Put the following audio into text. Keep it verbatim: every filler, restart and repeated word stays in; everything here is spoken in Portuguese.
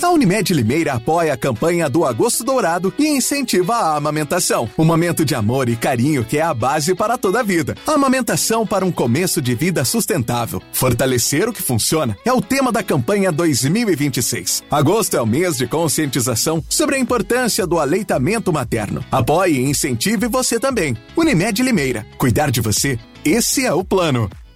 A Unimed Limeira apoia a campanha do Agosto Dourado e incentiva a amamentação. Um momento de amor e carinho que é a base para toda a vida. A amamentação para um começo de vida sustentável. Fortalecer o que funciona é o tema da campanha dois mil e vinte e seis. Agosto é o mês de conscientização sobre a importância do aleitamento materno. Apoie e incentive você também. Unimed Limeira. Cuidar de você, esse é o plano.